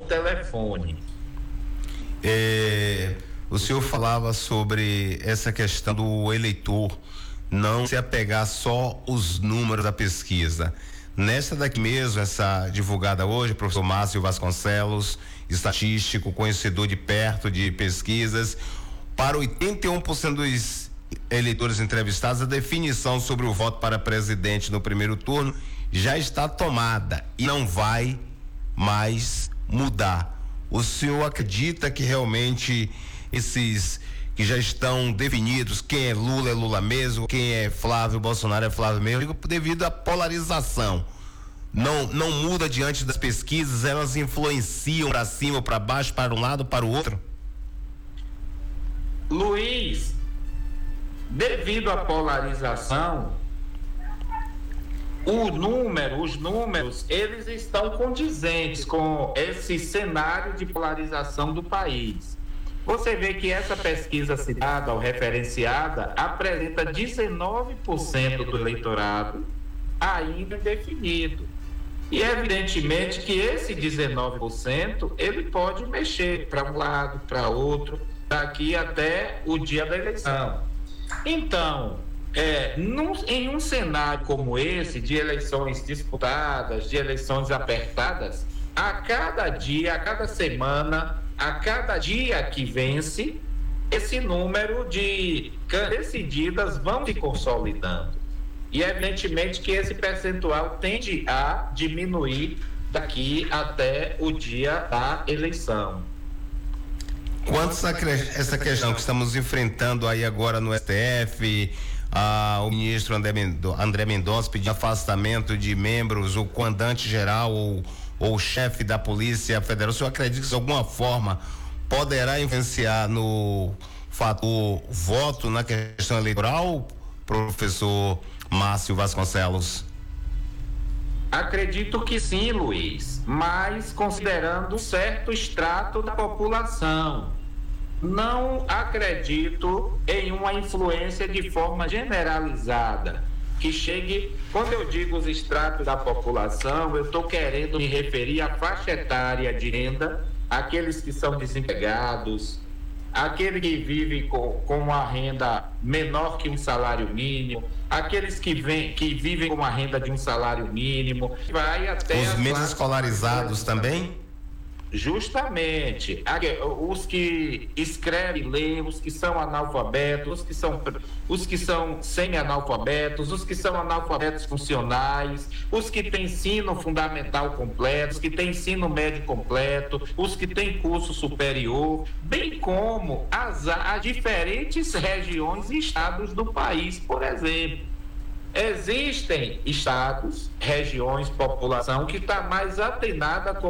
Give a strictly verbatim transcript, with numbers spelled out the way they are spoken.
telefone. É, o senhor falava sobre essa questão do eleitor não se apegar só os números da pesquisa. Nessa daqui mesmo, essa divulgada hoje, professor Márcio Vasconcelos, estatístico, conhecedor de perto de pesquisas, para oitenta e um por cento dos eleitores entrevistados, a definição sobre o voto para presidente no primeiro turno já está tomada e não vai mais mudar. O senhor acredita que realmente esses que já estão definidos, quem é Lula é Lula mesmo, quem é Flávio Bolsonaro é Flávio mesmo, devido à polarização, não não muda diante das pesquisas, elas influenciam para cima ou para baixo, para um lado, para o outro? Luiz, devido à polarização, o número, os números, eles estão condizentes com esse cenário de polarização do país. Você vê que essa pesquisa citada ou referenciada apresenta dezenove por cento do eleitorado ainda indefinido. E evidentemente que esse dezenove por cento ele pode mexer para um lado, para outro, daqui até o dia da eleição. Então, é, num, em um cenário como esse, de eleições disputadas, de eleições apertadas, a cada dia, a cada semana, a cada dia que vence, esse número de decididas vão se consolidando. E evidentemente que esse percentual tende a diminuir daqui até o dia da eleição. Quanto essa questão que estamos enfrentando aí agora no S T F, ah, o ministro André Mendonça pediu afastamento de membros, o comandante geral ou, ou o chefe da Polícia Federal, o senhor acredita que de alguma forma poderá influenciar no fator voto na questão eleitoral, professor Márcio Vasconcelos? Acredito que sim, Luiz, mas considerando um certo extrato da população. Não acredito em uma influência de forma generalizada, que chegue, quando eu digo os extratos da população, eu estou querendo me referir à faixa etária de renda, aqueles que são desempregados, aquele que vive com, com uma renda menor que um salário mínimo, aqueles que, vem, que vivem com uma renda de um salário mínimo, vai até os menos escolarizados também? Justamente, os que escrevem e leem, os que são analfabetos, os que são, os que são semi-analfabetos, os que são analfabetos funcionais, os que têm ensino fundamental completo, os que têm ensino médio completo, os que têm curso superior, bem como as, as diferentes regiões e estados do país, por exemplo. Existem estados, regiões, população que está mais atenada com